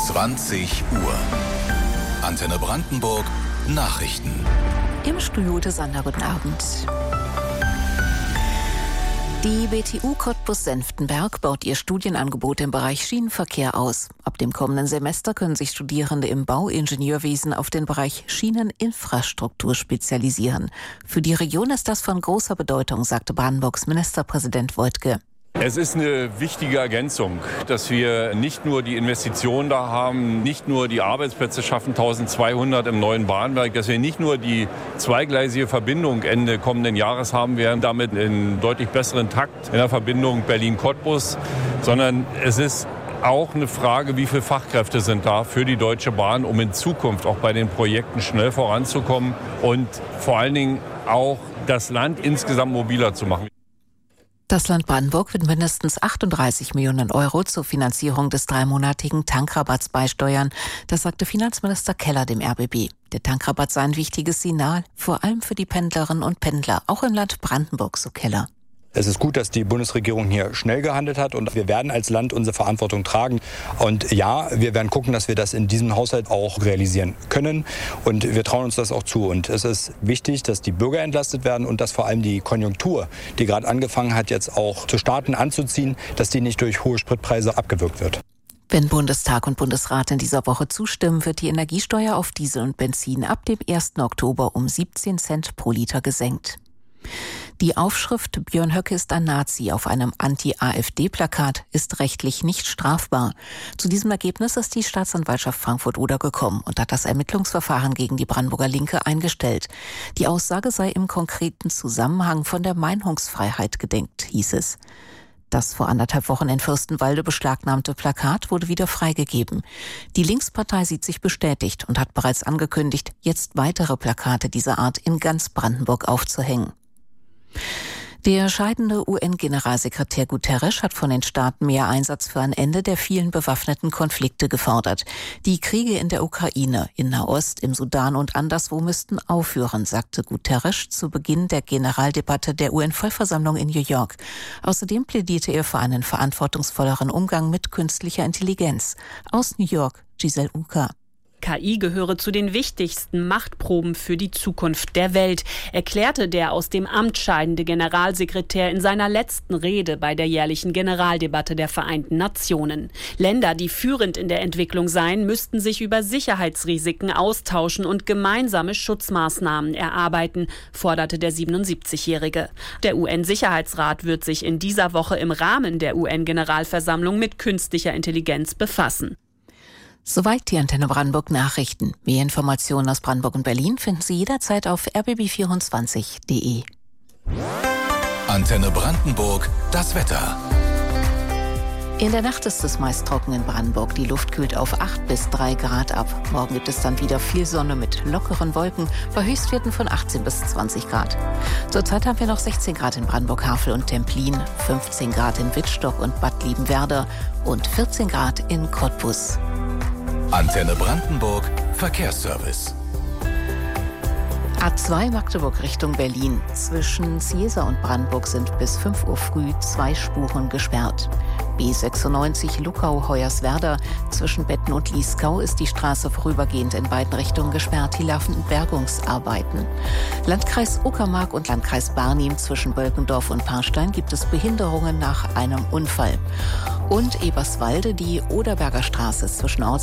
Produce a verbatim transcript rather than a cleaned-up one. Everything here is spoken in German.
zwanzig Uhr. Antenne Brandenburg Nachrichten. Im Studio des Sander, guten Abend. Die B T U Cottbus-Senftenberg baut ihr Studienangebot im Bereich Schienenverkehr aus. Ab dem kommenden Semester können sich Studierende im Bauingenieurwesen auf den Bereich Schieneninfrastruktur spezialisieren. Für die Region ist das von großer Bedeutung, sagte Brandenburgs Ministerpräsident Woidke. Es ist eine wichtige Ergänzung, dass wir nicht nur die Investitionen da haben, nicht nur die Arbeitsplätze schaffen, eintausendzweihundert im neuen Bahnwerk, dass wir nicht nur die zweigleisige Verbindung Ende kommenden Jahres haben werden, damit einen deutlich besseren Takt in der Verbindung Berlin-Cottbus, sondern es ist auch eine Frage, wie viele Fachkräfte sind da für die Deutsche Bahn, um in Zukunft auch bei den Projekten schnell voranzukommen und vor allen Dingen auch das Land insgesamt mobiler zu machen. Das Land Brandenburg wird mindestens achtunddreißig Millionen Euro zur Finanzierung des dreimonatigen Tankrabatts beisteuern. Das sagte Finanzminister Keller dem R B B. Der Tankrabatt sei ein wichtiges Signal, vor allem für die Pendlerinnen und Pendler, auch im Land Brandenburg, so Keller. Es ist gut, dass die Bundesregierung hier schnell gehandelt hat und wir werden als Land unsere Verantwortung tragen. Und ja, wir werden gucken, dass wir das in diesem Haushalt auch realisieren können und wir trauen uns das auch zu. Und es ist wichtig, dass die Bürger entlastet werden und dass vor allem die Konjunktur, die gerade angefangen hat, jetzt auch zu starten, anzuziehen, dass die nicht durch hohe Spritpreise abgewürgt wird. Wenn Bundestag und Bundesrat in dieser Woche zustimmen, wird die Energiesteuer auf Diesel und Benzin ab dem ersten Oktober um siebzehn Cent pro Liter gesenkt. Die Aufschrift "Björn Höcke ist ein Nazi" auf einem Anti-AfD-Plakat ist rechtlich nicht strafbar. Zu diesem Ergebnis ist die Staatsanwaltschaft Frankfurt-Oder gekommen und hat das Ermittlungsverfahren gegen die Brandenburger Linke eingestellt. Die Aussage sei im konkreten Zusammenhang von der Meinungsfreiheit gedenkt, hieß es. Das vor anderthalb Wochen in Fürstenwalde beschlagnahmte Plakat wurde wieder freigegeben. Die Linkspartei sieht sich bestätigt und hat bereits angekündigt, jetzt weitere Plakate dieser Art in ganz Brandenburg aufzuhängen. Der scheidende U N-Generalsekretär Guterres hat von den Staaten mehr Einsatz für ein Ende der vielen bewaffneten Konflikte gefordert. Die Kriege in der Ukraine, in Nahost, im Sudan und anderswo müssten aufhören, sagte Guterres zu Beginn der Generaldebatte der U N-Vollversammlung in New York. Außerdem plädierte er für einen verantwortungsvolleren Umgang mit künstlicher Intelligenz. Aus New York, Giselle Uka. K I gehöre zu den wichtigsten Machtproben für die Zukunft der Welt, erklärte der aus dem Amt scheidende Generalsekretär in seiner letzten Rede bei der jährlichen Generaldebatte der Vereinten Nationen. Länder, die führend in der Entwicklung seien, müssten sich über Sicherheitsrisiken austauschen und gemeinsame Schutzmaßnahmen erarbeiten, forderte der siebenundsiebzigjährige. Der U N-Sicherheitsrat wird sich in dieser Woche im Rahmen der U N-Generalversammlung mit künstlicher Intelligenz befassen. Soweit die Antenne Brandenburg Nachrichten. Mehr Informationen aus Brandenburg und Berlin finden Sie jederzeit auf r b b vierundzwanzig punkt d e. Antenne Brandenburg, das Wetter. In der Nacht ist es meist trocken in Brandenburg. Die Luft kühlt auf acht bis drei Grad ab. Morgen gibt es dann wieder viel Sonne mit lockeren Wolken bei Höchstwerten von achtzehn bis zwanzig Grad. Zurzeit haben wir noch sechzehn Grad in Brandenburg-Havel und Templin, fünfzehn Grad in Wittstock und Bad Liebenwerda und vierzehn Grad in Cottbus. Antenne Brandenburg Verkehrsservice. A zwei Magdeburg Richtung Berlin. Zwischen Ziesa und Brandenburg sind bis fünf Uhr früh zwei Spuren gesperrt. B sechsundneunzig Luckau-Hoyerswerda. Zwischen Betten und Lieskau ist die Straße vorübergehend in beiden Richtungen gesperrt. Hier laufen Bergungsarbeiten. Landkreis Uckermark und Landkreis Barnim zwischen Bölkendorf und Parstein gibt es Behinderungen nach einem Unfall. Und Eberswalde, die Oderberger Straße zwischen Orts